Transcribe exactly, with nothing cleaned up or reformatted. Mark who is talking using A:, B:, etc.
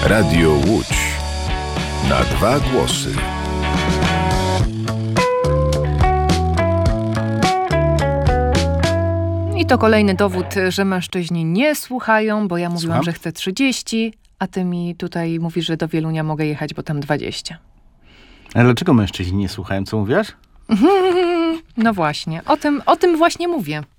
A: Radio Łódź. Na dwa głosy.
B: I to kolejny dowód, że mężczyźni nie słuchają, bo ja mówiłam,
C: Słucham?
B: że chcę trzydzieści, a ty mi tutaj mówisz, że do Wielunia mogę jechać, bo tam dwadzieścia.
C: Ale dlaczego mężczyźni nie słuchają, co mówisz?
B: No właśnie, o tym, o tym właśnie mówię.